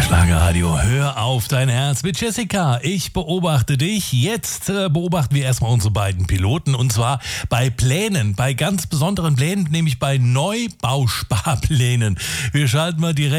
Schlagerradio, hör auf dein Herz mit Jessica. Ich beobachte dich. Jetzt beobachten wir erstmal unsere beiden Piloten und zwar bei Plänen, bei ganz besonderen Plänen, nämlich bei Neubausparplänen. Wir schalten mal direkt